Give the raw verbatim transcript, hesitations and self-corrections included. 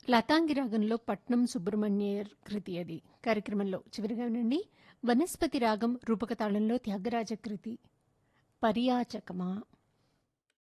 లతాంగి రాగంలో పట్నం సుబ్రహ్మణ్యర్ కృతి అది. కార్యక్రమంలో చివరిగా వినండి. వనస్పతి రాగం రూపక తాళంలో త్యాగరాజ కృతి పరియాచకమా.